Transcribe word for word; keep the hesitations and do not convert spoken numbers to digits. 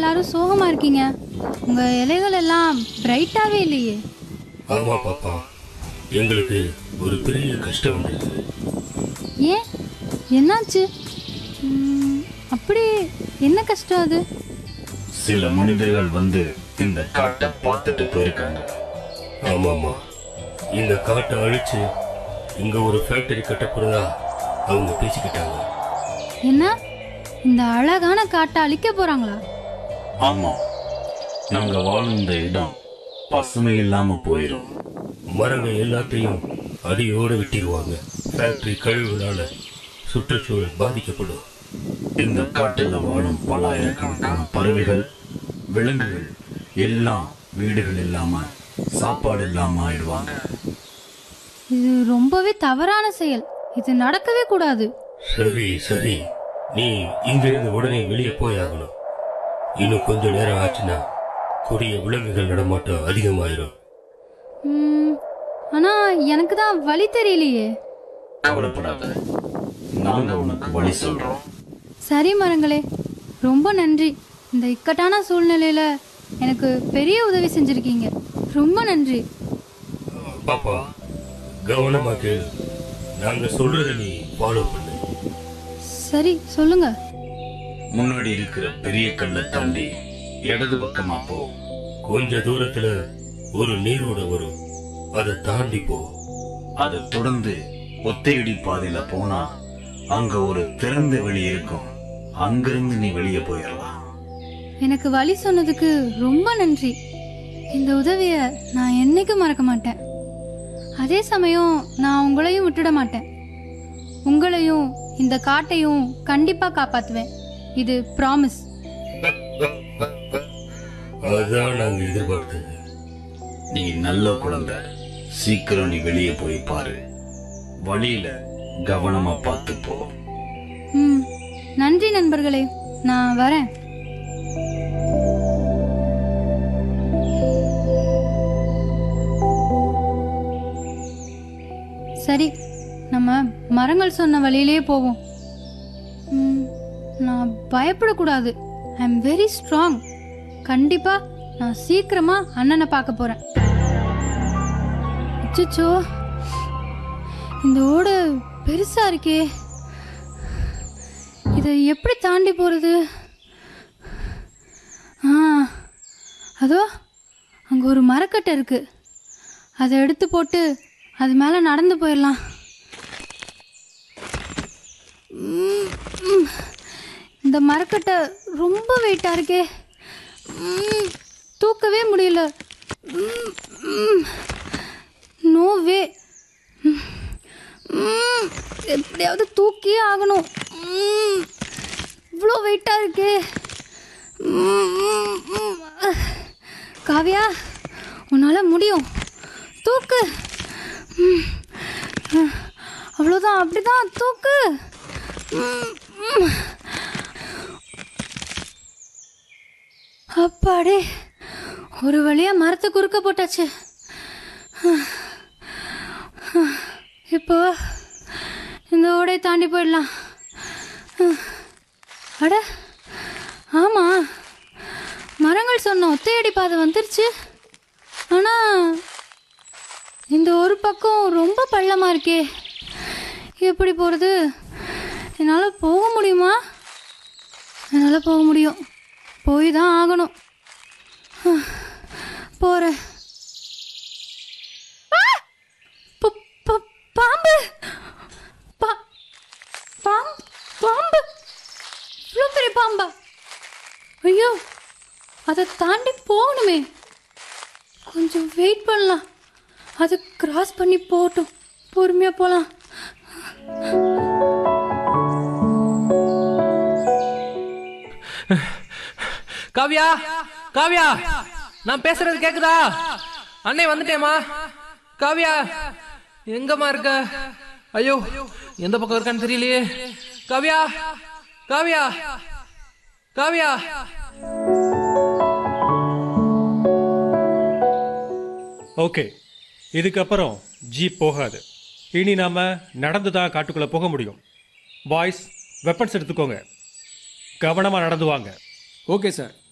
எல்லாரும் சோகமா இருக்கீங்க? உங்க இலைகள் எல்லாம் பிரைட்டாவே இல்லையே. ஆமா பாப்பா, எங்களுக்கு ஒரு பெரிய கஷ்டம் இருக்குது. ஏன், என்னாச்சு? அப்படி என்ன கஷ்டம் அது? சில மனிதர்கள் வந்து இந்த காட்டை பார்த்துட்டு போயிருக்காங்க. ஆமாமா, இந்த காட்டை அழிச்சு இங்க ஒரு ஃபேக்டரி கட்டப்படுறதா அவங்க பேசிக்கிட்டாங்க. என்ன, இந்த அழகான காட்டை அழிக்க போறாங்களா? ஆமா, நாங்க வாழ்ந்த இடம் பசுமை இல்லாம போயிடும். மரங்கள் எல்லாத்தையும் அடியோடு விட்டிடுவாங்க. ஃபேக்டரி கழிவுகளால சுற்றுச்சூழல் பாதிக்கப்படும். இந்த காட்டில் வாழும் பல ஆயிரக்கணக்கான பறவைகள், விலங்குகள் எல்லாம் வீடுகள் இல்லாம சாப்பாடு இல்லாம ஆயிடுவாங்க. இது ரொம்பவே தவறான செயல். இது நடக்கவே கூடாது. சரி சரி, நீ இங்கிருந்து உடனே வெளியே போயாகணும். இன்னும் கொஞ்ச நேரம் ஆச்சுன்னா கொடிய விலங்குகள் நடமாட்டம் அதிகமாயிரும். ஆனா எனக்கு தான் வழி தெரியலையே. கவலைப்படாத, நாங்க உனக்கு வழி சொல்றோம். சரி மரங்களே, ரொம்ப நன்றி. இந்த இக்கட்டான சூழ்நிலையில எனக்கு பெரிய உதவி செஞ்சிருக்கீங்க. ரொம்ப நன்றி. பாப்பா, கவனமா கேளு. நாங்க சொல்றத நீ ஃபாலோ பண்ணு. சரி, சொல்லுங்க. முன்னாடி இருக்கிற பெரிய கல்லை தாண்டி இடது பக்கமா போ. கொஞ்ச தூரத்துல ஒரு நீரோட வரும், அதை தாண்டி போ. அதை தொடர்ந்து ஒத்தையடி பாதையில போனா அங்க ஒரு திறந்த வெளி இருக்கும். அங்கிருந்து நீ வெளியே போயிடலாம். எனக்கு வழி சொன்னதுக்கு ரொம்ப நன்றி. இந்த உதவிய நான் என்னைக்கு மறக்க மாட்டேன். அதே சமயம் நான் உங்களையும் விட்டுட மாட்டேன். உங்களையும் இந்த காட்டையும் கண்டிப்பா காப்பாத்துவேன். இது ப்ராமிஸ். அதான் நாங்க எதிர்பார்த்தது. நீ நல்ல குழந்தை, சீக்கிரம் நீ வெளியே போய் பாரு. வழியில கவனமா பார்த்து போ. ம், நன்றி நண்பர்களே, நான் வரேன். சரி, நம்ம மரங்கள் சொன்ன வழியிலே போவோம். நான் பயப்படக்கூடாது. I am very strong. கண்டிப்பா நான் சீக்கிரமா அண்ணனை பார்க்க போறேன். அச்சச்சோ, இந்த ஓடு பெருசா இருக்கே. இதை எப்படி தாண்டி போறது? ஆ, அதோ அங்க ஒரு மரக்கட்டை இருக்கு. அதை எடுத்து போட்டு அது மேல நடந்து போயிடலாம். இந்த மரக்கட்டை ரொம்ப வெயிட்டா இருக்கே. தூக்கவே முடியல. நோ வே. எப்படியாவது தூக்கியே ஆகணும். இவ்வளோ வெயிட்டா இருக்கே. காவியா, உன்னால முடியும். தூக்கு. அவ்வளோதான், அப்படிதான் தூக்கு. அப்பாடே, ஒரு வழியா மரத்தை குறுக்க போட்டாச்சு. இப்போ இந்த ஓடையை தாண்டி போயிடலாம். அட ஆமா, மரங்கள் சொன்ன ஒத்தையடி பாதை வந்துருச்சு. ஆனா இந்த ஒரு பக்கம் ரொம்ப பள்ளமா இருக்கே. எப்படி போறது? என்னால போக முடியுமா? என்னால போக முடியும். போய் தான் ஆகணும். போறேன். பாம்பு, பாம்பு, இவ்வளோ பெரிய பாம்பா? ஐயோ, அதை தாண்டி போகணுமே. கொஞ்சம் வெயிட் பண்ணலாம். அது கிராஸ் பண்ணி போகட்டும். பொறுமையா போலாம். காவியா, காவியா, நான் பேசுறது கேக்குதா? அண்ணே வந்துட்டேமா. காவியா, எங்கம்மா இருக்க? ஐயோ, எந்த பக்கம் இருக்கான்னு தெரியலையே. காவியா, காவியா, காவியா. ஓகே, இதுக்கப்புறம் ஜீப் போகாது. இனி நாம நடந்து தான் காட்டுக்குள்ள போக முடியும். பாய்ஸ், வெப்பன்ஸ் எடுத்துக்கோங்க. கவனமா நடந்து வாங்க. Okay sir.